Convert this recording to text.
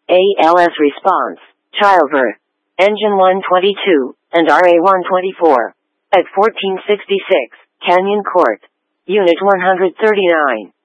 ALS response, childbirth, Engine 122, and RA 124. At 1466, Canyon Court, Unit 139.